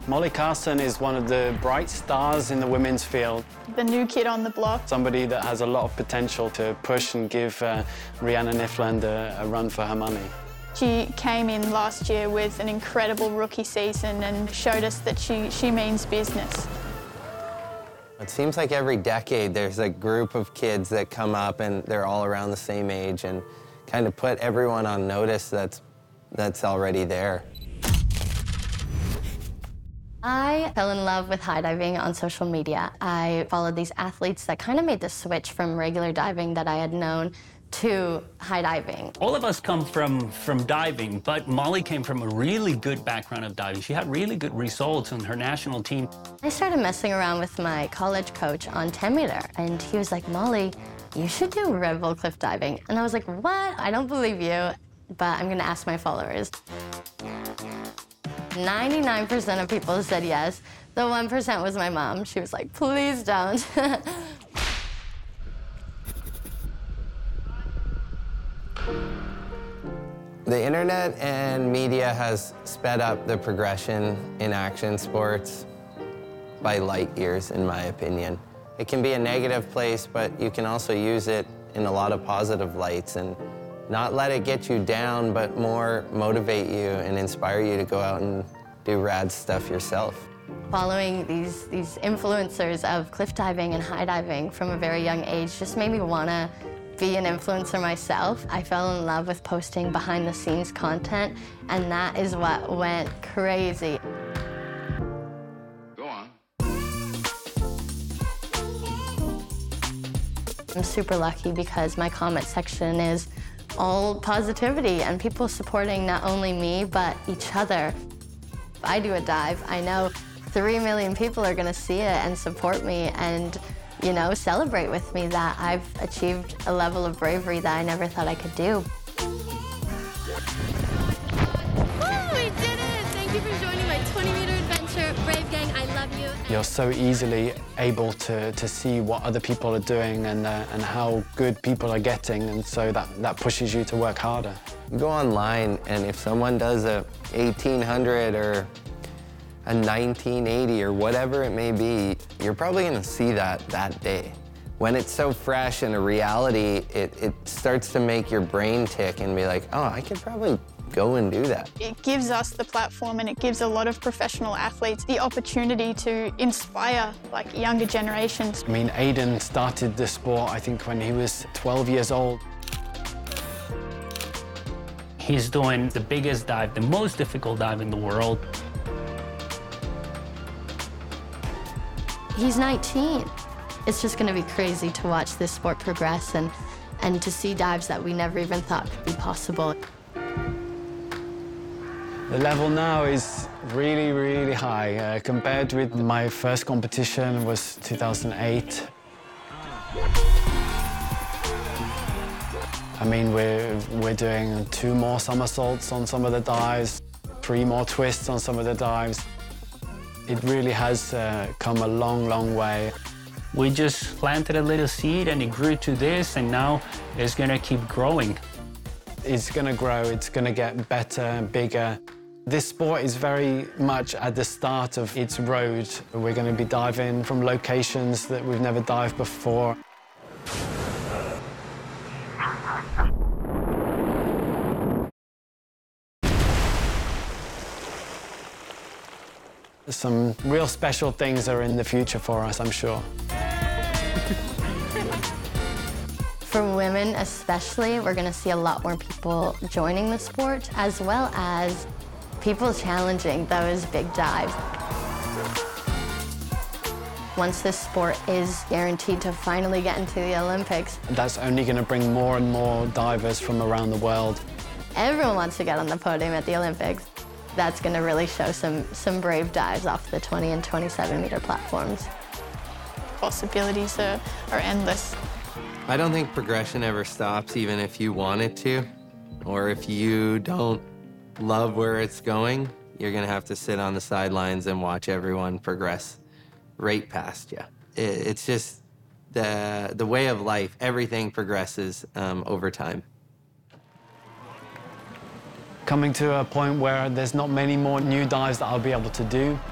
Molly Carson is one of the bright stars in the women's field. The new kid on the block. Somebody that has a lot of potential to push and give Rhiannon Nifland a run for her money. She came in last year with an incredible rookie season and showed us that she means business. It seems like every decade there's a group of kids that come up and they're all around the same age and kind of put everyone on notice that's already there. I fell in love with high diving on social media. I followed these athletes that kind of made the switch from regular diving that I had known to high diving. All of us come from diving, but Molly came from a really good background of diving. She had really good results on her national team. I started messing around with my college coach on 10 meter, and he was like, Molly, you should do Red Bull cliff diving. And I was like, what? I don't believe you, but I'm gonna ask my followers. 99% of people said yes. The 1% was my mom. She was like, please don't. The internet and media has sped up the progression in action sports by light years, in my opinion. It can be a negative place, but you can also use it in a lot of positive lights and not let it get you down, but more motivate you and inspire you to go out and do rad stuff yourself. Following these influencers of cliff diving and high diving from a very young age just made me want to be an influencer myself. I fell in love with posting behind-the-scenes content, and that is what went crazy. Go on. I'm super lucky because my comment section is all positivity and people supporting not only me, but each other. If I do a dive, I know 3 million people are gonna see it and support me and, you know, celebrate with me that I've achieved a level of bravery that I never thought I could do. Woo, we did it! Thank you for joining my 20-meter adventure. Brave Gang, I love you. You're so easily able to see what other people are doing and how good people are getting, and so that pushes you to work harder. You go online, and if someone does a 1800 or a 1980 or whatever it may be, you're probably gonna see that day. When it's so fresh and a reality, it starts to make your brain tick and be like, oh, I could probably go and do that. It gives us the platform and it gives a lot of professional athletes the opportunity to inspire like younger generations. I mean, Aiden started the sport, I think, when he was 12 years old. He's doing the biggest dive, the most difficult dive in the world. He's 19. It's just gonna be crazy to watch this sport progress and to see dives that we never even thought could be possible. The level now is really, really high. Compared with my first competition was 2008. I mean, we're doing 2 more somersaults on some of the dives, 3 more twists on some of the dives. It really has come a long, long way. We just planted a little seed and it grew to this, and now it's gonna keep growing. It's gonna grow, it's gonna get better and bigger. This sport is very much at the start of its road. We're gonna be diving from locations that we've never dived before. Some real special things are in the future for us, I'm sure. For women especially, we're gonna see a lot more people joining the sport, as well as people challenging those big dives. Once this sport is guaranteed to finally get into the Olympics, That's only gonna bring more and more divers from around the world. everyone wants to get on the podium at the Olympics. That's gonna really show some brave dives off the 20 and 27-meter platforms. Possibilities are endless. I don't think progression ever stops, even if you want it to, or if you don't love where it's going, you're gonna have to sit on the sidelines and watch everyone progress right past you. It's just the way of life. Everything progresses over time. Coming to a point where there's not many more new dives that I'll be able to do.